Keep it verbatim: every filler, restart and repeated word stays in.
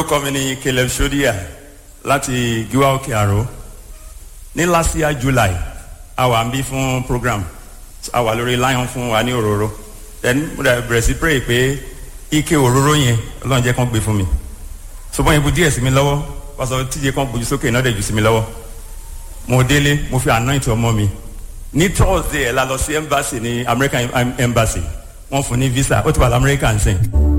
orúkọ mi ni Caleb Shodia láti Giwa Òkè Àró. Ní last year July a wà ń bí fún program a wà lórí lion fún wa ní òróró then mo dẹ̀ bẹ̀rẹ̀ sí pray pé ike òróró yẹn Ọlọ́run jẹ́ kán gbé fún mi ṣùgbọ́n ibu díẹ̀ sí mi lọ́wọ́ pásọ tíye kan gbójú sókè náà dẹ̀ jù sí mi lọ́wọ́ mo délé mo fi anoint ọmọ mi ní Thursday ẹ̀ la lọ sí embassy ní American embassy wọ́n fún ní visa ó ti wà lamẹ́ríkà ń sìn.